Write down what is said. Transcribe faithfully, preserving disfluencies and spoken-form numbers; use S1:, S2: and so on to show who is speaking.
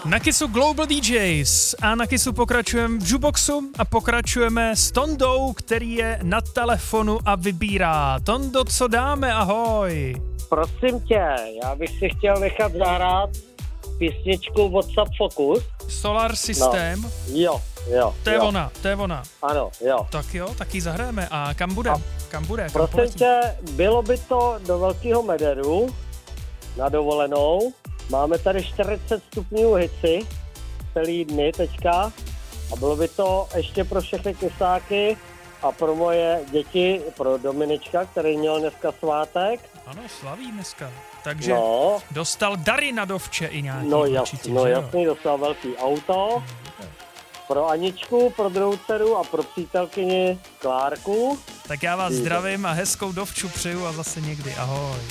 S1: Na Kissu Global D Js a na Kissu pokračujeme v Juboxu a pokračujeme s Tondou, který je na telefonu a vybírá. Tondo, co dáme? Ahoj.
S2: Prosím tě, já bych si chtěl nechat zahrát písničku WhatsApp Focus.
S1: Solar System.
S2: No. Jo, jo.
S1: To je
S2: jo.
S1: ona, to je ona.
S2: Ano, jo.
S1: Tak jo, tak ji zahrajeme. A kam bude?
S2: A
S1: Kam bude? Kam
S2: Prosím
S1: poletí?
S2: tě, bylo by to do Velkého Mederu na dovolenou. Máme tady čtyřicet stupňů hici celý dny teďka a bylo by to ještě pro všechny kysáky a pro moje děti, pro Dominička, který měl dneska svátek.
S1: Ano, slaví dneska. Takže
S2: No,
S1: dostal dary na dovče i nějaký.
S2: no,
S1: určitě,
S2: jasný, no
S1: že jo?
S2: jasný, dostal velký auto. Pro Aničku, pro druhou dceru a pro přítelkyni Klárku.
S1: Tak já vás zdravím a hezkou dovču přeju a zase někdy. Ahoj.